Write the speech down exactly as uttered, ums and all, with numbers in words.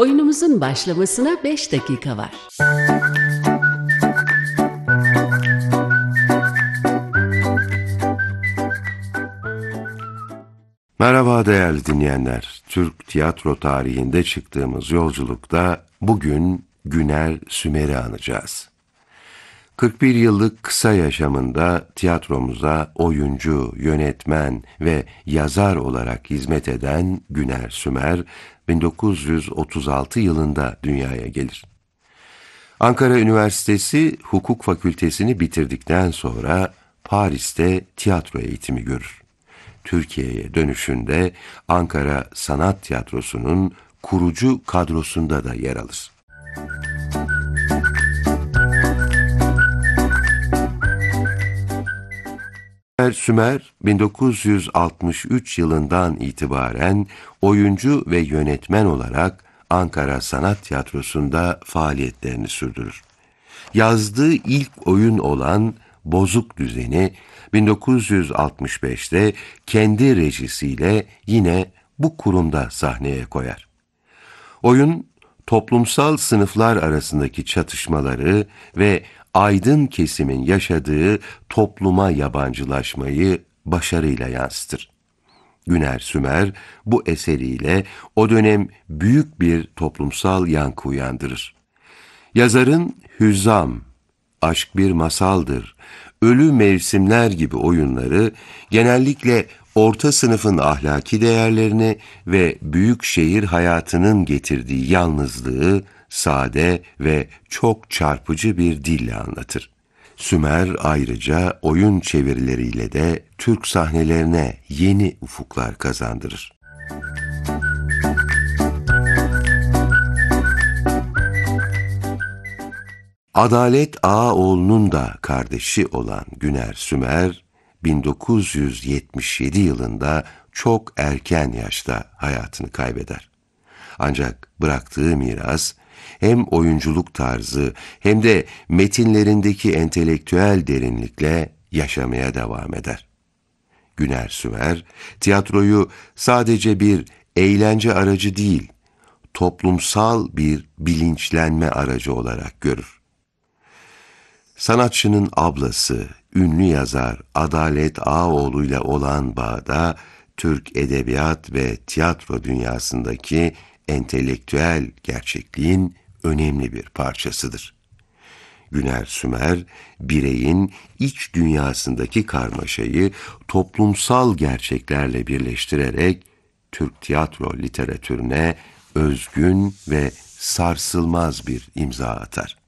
Oyunumuzun başlamasına beş dakika var. Merhaba değerli dinleyenler. Türk tiyatro tarihinde çıktığımız yolculukta bugün Güner Sümer'i anacağız. kırk bir yıllık kısa yaşamında tiyatromuza oyuncu, yönetmen ve yazar olarak hizmet eden Güner Sümer, bin dokuz yüz otuz altı yılında dünyaya gelir. Ankara Üniversitesi Hukuk Fakültesini bitirdikten sonra Paris'te tiyatro eğitimi görür. Türkiye'ye dönüşünde Ankara Sanat Tiyatrosu'nun kurucu kadrosunda da yer alır. Güner Sümer, bin dokuz yüz altmış üç yılından itibaren oyuncu ve yönetmen olarak Ankara Sanat Tiyatrosu'nda faaliyetlerini sürdürür. Yazdığı ilk oyun olan Bozuk Düzeni, bin dokuz yüz altmış beşte kendi rejisiyle yine bu kurumda sahneye koyar. Oyun, toplumsal sınıflar arasındaki çatışmaları ve aydın kesimin yaşadığı topluma yabancılaşmayı başarıyla yansıtır. Güner Sümer bu eseriyle o dönem büyük bir toplumsal yankı uyandırır. Yazarın Hüzzam, Aşk Bir Masaldır, Ölü Mevsimler gibi oyunları genellikle orta sınıfın ahlaki değerlerini ve büyük şehir hayatının getirdiği yalnızlığı sade ve çok çarpıcı bir dille anlatır. Sümer ayrıca oyun çevirileriyle de Türk sahnelerine yeni ufuklar kazandırır. Adalet Ağaoğlu'nun da kardeşi olan Güner Sümer, bin dokuz yüz yetmiş yedi yılında çok erken yaşta hayatını kaybeder. Ancak bıraktığı miras hem oyunculuk tarzı hem de metinlerindeki entelektüel derinlikle yaşamaya devam eder. Güner Sümer, tiyatroyu sadece bir eğlence aracı değil, toplumsal bir bilinçlenme aracı olarak görür. Sanatçının ablası, ünlü yazar Adalet Ağaoğlu'yla olan bağda Türk edebiyat ve tiyatro dünyasındaki entelektüel gerçekliğin önemli bir parçasıdır. Güner Sümer, bireyin iç dünyasındaki karmaşayı toplumsal gerçeklerle birleştirerek Türk tiyatro literatürüne özgün ve sarsılmaz bir imza atar.